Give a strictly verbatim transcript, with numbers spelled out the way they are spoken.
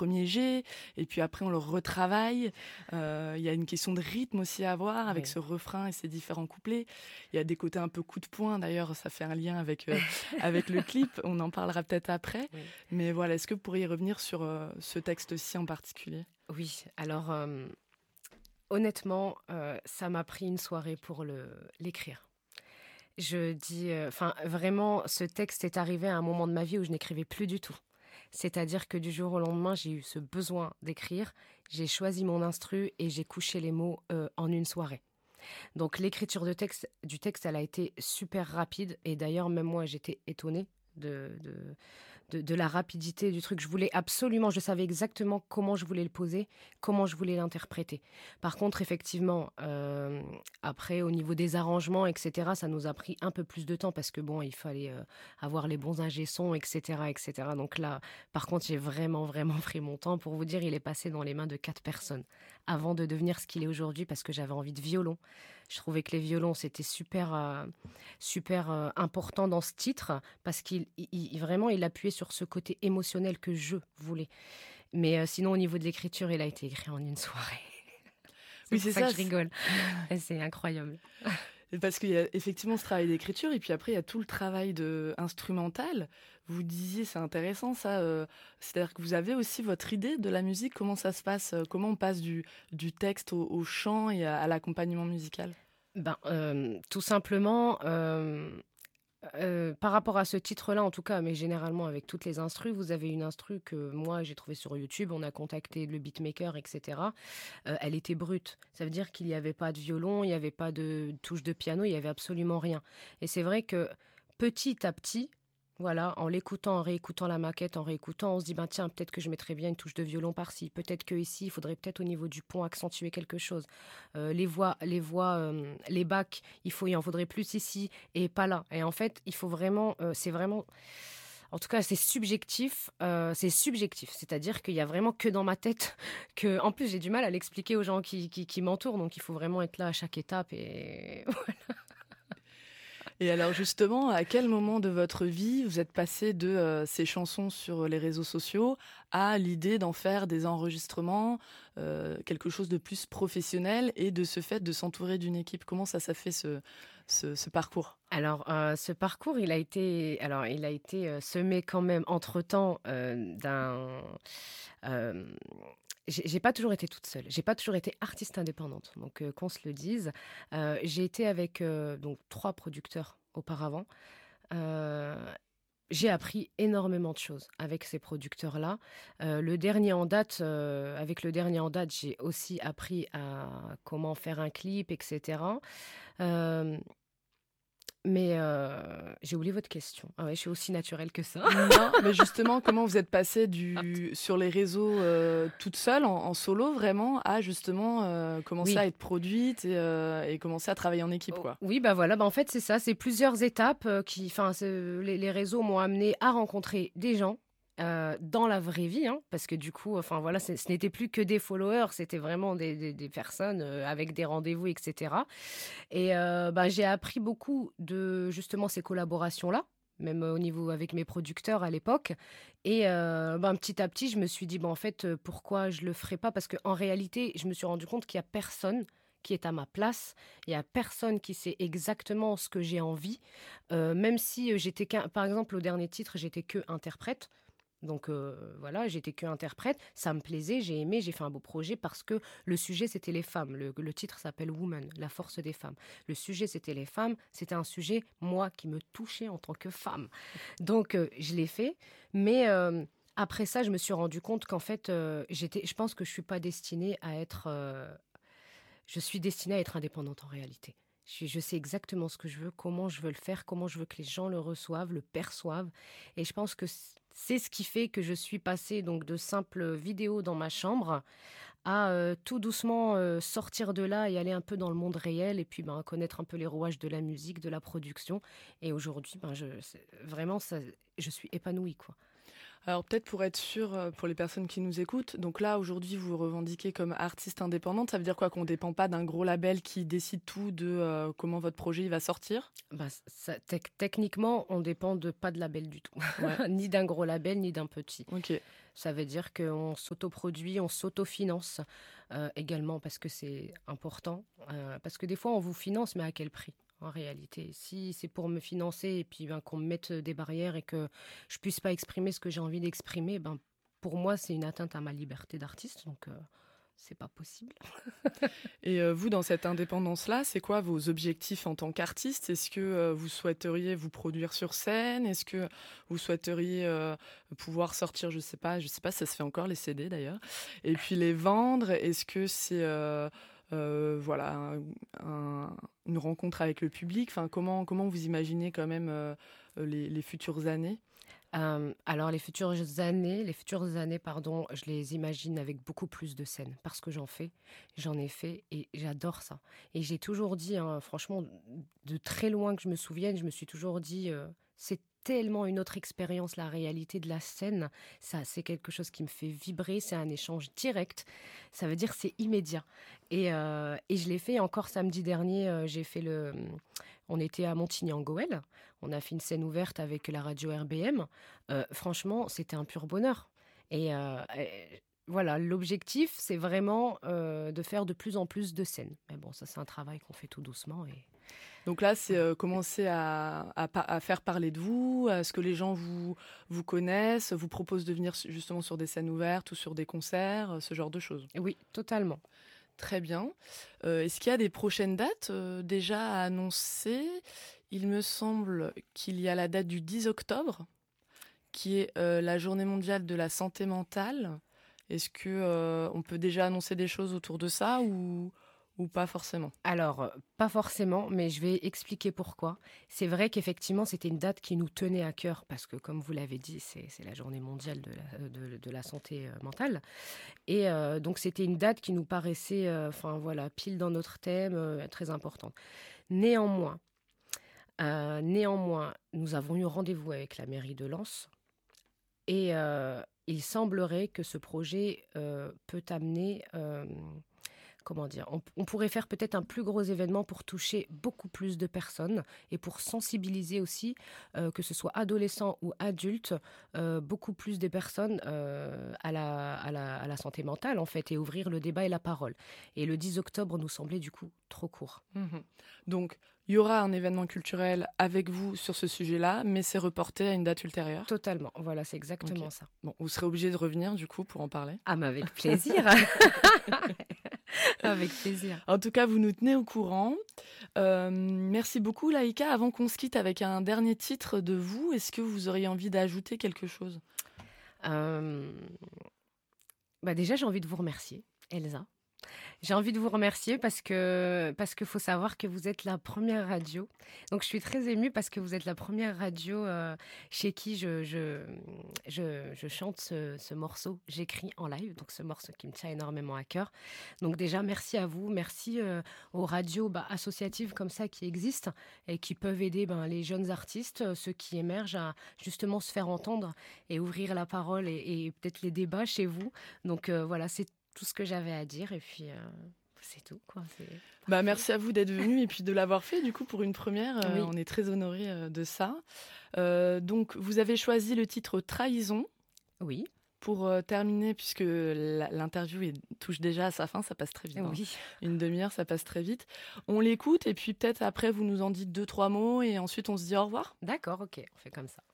premier jet, et puis après on le retravaille. Euh, Il y a une question de rythme aussi à avoir avec Oui. ce refrain et ces différents couplets. Il y a des côtés un peu coup de poing, d'ailleurs, ça fait un lien avec, euh, avec le clip, on en parlera peut-être après. Oui. Mais voilà, est-ce que vous pourriez revenir sur euh, ce texte-ci en particulier? Oui, alors euh, honnêtement, euh, ça m'a pris une soirée pour le, l'écrire. Je dis, enfin, euh, vraiment, ce texte est arrivé à un moment de ma vie où je n'écrivais plus du tout. C'est-à-dire que du jour au lendemain, j'ai eu ce besoin d'écrire, j'ai choisi mon instru et j'ai couché les mots euh, en une soirée. Donc l'écriture de texte, du texte, elle a été super rapide et d'ailleurs, même moi, j'étais étonnée de, de, de, de la rapidité du truc. Je voulais absolument, je savais exactement comment je voulais le poser, comment je voulais l'interpréter. Par contre, effectivement, euh, après, au niveau des arrangements, et cetera, ça nous a pris un peu plus de temps parce que bon, il fallait euh, avoir les bons ingé sons, et cetera, et cetera. Donc là, par contre, j'ai vraiment, vraiment pris mon temps. Pour vous dire, il est passé dans les mains de quatre personnes avant de devenir ce qu'il est aujourd'hui parce que j'avais envie de violon. Je trouvais que les violons, c'était super, euh, super euh, important dans ce titre parce qu'il il, il- vraiment, il appuyait sur ce côté émotionnel que je voulais. Mais euh, sinon, au niveau de l'écriture, il a été écrit en une soirée. C'est Oui, pour c'est ça que ça. je rigole. Et c'est incroyable. C'est parce qu'il y a effectivement ce travail d'écriture, et puis après, il y a tout le travail de instrumental. Vous disiez, c'est intéressant ça, euh, c'est-à-dire que vous avez aussi votre idée de la musique, comment ça se passe, euh, comment on passe du, du texte au, au chant et à, à l'accompagnement musical? Ben, euh, tout simplement, euh, euh, par rapport à ce titre-là, en tout cas, mais généralement avec toutes les instrus, vous avez une instru que moi j'ai trouvée sur YouTube, on a contacté le beatmaker, et cetera. Euh, elle était brute. Ça veut dire qu'il n'y avait pas de violon, il n'y avait pas de touche de piano, il n'y avait absolument rien. Et c'est vrai que petit à petit, voilà, en l'écoutant, en réécoutant la maquette, en réécoutant, on se dit, ben tiens, peut-être que je mettrais bien une touche de violon par-ci. Peut-être que ici, il faudrait peut-être au niveau du pont accentuer quelque chose. Euh, les voix, les voix, euh, les bacs, il faut, il en faudrait plus ici et pas là. Et en fait, il faut vraiment, euh, c'est vraiment, en tout cas, c'est subjectif. Euh, c'est subjectif, c'est-à-dire qu'il y a vraiment que dans ma tête que, en plus, j'ai du mal à l'expliquer aux gens qui, qui, qui m'entourent. Donc, il faut vraiment être là à chaque étape et Et alors justement, à quel moment de votre vie vous êtes passé de euh, ces chansons sur les réseaux sociaux à l'idée d'en faire des enregistrements, euh, quelque chose de plus professionnel, et de ce fait de s'entourer d'une équipe? Comment ça, ça fait ce, ce, ce parcours? Alors, euh, ce parcours, il a été, alors, il a été euh, semé quand même entre-temps euh, d'un. euh, j'ai j'ai pas toujours été toute seule. J'ai pas toujours été artiste indépendante. Donc, euh, qu'on se le dise. Euh, j'ai été avec euh, donc trois producteurs auparavant. Euh, j'ai appris énormément de choses avec ces producteurs-là. Euh, le dernier en date, euh, avec le dernier en date, j'ai aussi appris à comment faire un clip, et cetera. Euh, mais heu, j'ai oublié votre question. Ah ouais, je suis aussi naturelle que ça. Non, mais justement, comment vous êtes passée du sur les réseaux, heu, toute seule, en en solo vraiment, à justement, heu, commencer Oui. à être produite et heu et commencer à travailler en équipe, Oh, quoi? oui, bah, voilà, bah, en fait, c'est ça, c'est plusieurs étapes, heu, qui enfin, ce les les réseaux m'ont amené à rencontrer des gens, heu, dans la vraie vie, hein, parce que du coup, enfin, voilà, c'est ce n'était plus que des followers, c'était vraiment des des des personnes, heu, avec des rendez-vous et cetera et heu, bah, j'ai appris beaucoup de, justement, ces collaborations-là, même, heu, au niveau avec mes producteurs à l'époque et heu, ben, petit à petit, je me suis dit: «Bah, en fait, heu, pourquoi je le ferais pas?» parce qu'en réalité, je me suis rendu compte qu'il y a personne qui est à ma place. Il y a personne qui sait exactement ce que j'ai envie, heu, même si, heu, j'étais qu'un par exemple, au dernier titre, j'étais qu'interprète. Donc heu, voilà, j'étais qu'interprète. Ça me plaisait, j'ai aimé, j'ai fait un beau projet parce que le sujet, c'était les femmes. Le le titre s'appelle Woman, la force des femmes. Le sujet, c'était les femmes. C'était un sujet, moi, qui me touchait en tant que femme. Donc heu, je l'ai fait, mais hem, après ça, je me suis rendu compte qu'en fait, heu, j'étais je pense que je suis pas destinée à être, heu je suis destinée à être indépendante en réalité. Je, suis- je sais exactement ce que je veux, comment je veux le faire, comment je veux que les gens le reçoivent, le perçoivent. Et je pense que c- c'est ce qui fait que je suis passée donc de simples vidéos dans ma chambre à euh, tout doucement euh, sortir de là et aller un peu dans le monde réel et puis ben, connaître un peu les rouages de la musique, de la production. Et aujourd'hui, ben, je, c'est- vraiment, ça, je suis épanouie, quoi. Alors peut-être pour être sûr, euh, pour les personnes qui nous écoutent, donc là aujourd'hui vous vous revendiquez comme artiste indépendante, ça veut dire quoi, qu'on ne dépend pas d'un gros label qui décide tout de euh, comment votre projet il va sortir? Bah, ça, tec- techniquement, on dépend de pas de label du tout, Ouais, ni d'un gros label, ni d'un petit. ok. Ça veut dire qu'on s'autoproduit, on s'autofinance euh, également parce que c'est important. Euh, parce que des fois, on vous finance, mais à quel prix en réalité? Si c'est pour me financer et puis ben, qu'on me mette des barrières et que je puisse pas exprimer ce que j'ai envie d'exprimer, ben, pour moi, c'est une atteinte à ma liberté d'artiste. Donc, euh, c'est pas possible. Et euh, vous, dans cette indépendance-là, c'est quoi vos objectifs en tant qu'artiste? Est-ce que euh, vous souhaiteriez vous produire sur scène? Est-ce que vous souhaiteriez euh, pouvoir sortir, je sais pas, je sais pas, si ça se fait encore les C D d'ailleurs, et puis les vendre? Est-ce que c'est euh, euh, voilà un- un- une rencontre avec le public? Enfin, comment comment vous imaginez quand même euh, les, les futures années? Euh, alors les futures années, les futures années, pardon, je les imagine avec beaucoup plus de scènes parce que j'en fais, j'en ai fait et j'adore ça. Et j'ai toujours dit, hein, franchement, de très loin que je me souvienne, je me suis toujours dit, euh, c'est tellement une autre expérience, la réalité de la scène. Ça, c'est quelque chose qui me fait vibrer, c'est un échange direct. Ça veut dire c'est immédiat. Et, euh, et je l'ai fait encore samedi dernier. euh, j'ai fait le, on était à Montigny-en-Goël. On a fait une scène ouverte avec la radio R B M. Euh, franchement, c'était un pur bonheur. Et, euh, et voilà, l'objectif, c'est vraiment euh, de faire de plus en plus de scènes. Mais bon, ça, c'est un travail qu'on fait tout doucement. Et Donc là, c'est euh, commencer à, à, pa- à faire parler de vous, à ce que les gens vous, vous connaissent, vous proposent de venir su- justement sur des scènes ouvertes ou sur des concerts, euh, ce genre de choses. oui, totalement. Très bien. Euh, est-ce qu'il y a des prochaines dates euh, déjà à annoncer? Il me semble qu'il y a la date du dix octobre, qui est euh, la journée mondiale de la santé mentale. Est-ce que euh, on peut déjà annoncer des choses autour de ça ou, ou pas forcément? Alors, euh, pas forcément, mais je vais expliquer pourquoi. C'est vrai qu'effectivement, c'était une date qui nous tenait à cœur, parce que, comme vous l'avez dit, c'est, c'est la journée mondiale de la, de, de la santé euh, mentale. Et euh, donc, c'était une date qui nous paraissait, euh, enfin voilà, pile dans notre thème, euh, très importante. Néanmoins, euh, néanmoins, nous avons eu rendez-vous avec la mairie de Lens, et euh, il semblerait que ce projet euh, peut amener... euh, comment dire, on, on pourrait faire peut-être un plus gros événement pour toucher beaucoup plus de personnes et pour sensibiliser aussi, euh, que ce soit adolescents ou adultes, euh, beaucoup plus des personnes euh, à, la, à, la, à la santé mentale en fait, et ouvrir le débat et la parole. Et le dix octobre nous semblait du coup trop court. Mhm. Donc, il y aura un événement culturel avec vous sur ce sujet-là, mais c'est reporté à une date ultérieure. Totalement, voilà, c'est exactement Ok. ça. Bon, vous serez obligé de revenir du coup pour en parler. Ah, mais avec plaisir. Avec plaisir. En tout cas, vous nous tenez au courant. Euh, merci beaucoup, Laïka. Avant qu'on se quitte avec un dernier titre de vous, est-ce que vous auriez envie d'ajouter quelque chose? Euh, bah déjà, j'ai envie de vous remercier, Elsa. J'ai envie de vous remercier parce que parce qu'il faut savoir que vous êtes la première radio. Donc je suis très émue parce que vous êtes la première radio euh, chez qui je, je, je, je chante ce, ce morceau, j'écris en live, donc ce morceau qui me tient énormément à cœur. Donc déjà, merci à vous, merci euh, aux radios bah, associatives comme ça qui existent et qui peuvent aider ben, les jeunes artistes, euh, ceux qui émergent à justement se faire entendre et ouvrir la parole et, et peut-être les débats chez vous. Donc euh, voilà, c'est tout ce que j'avais à dire et puis euh, c'est tout quoi. C'est Bah, merci à vous d'être venu et puis de l'avoir fait du coup pour une première. Euh, Oui. On est très honorés euh, de ça. Euh, donc, vous avez choisi le titre Trahison Oui, pour euh, terminer, puisque la- l'interview est- touche déjà à sa fin, ça passe très vite. hein. oui. Une demi-heure, ça passe très vite. On l'écoute et puis peut-être après vous nous en dites deux, trois mots et ensuite on se dit au revoir. D'accord, ok, on fait comme ça.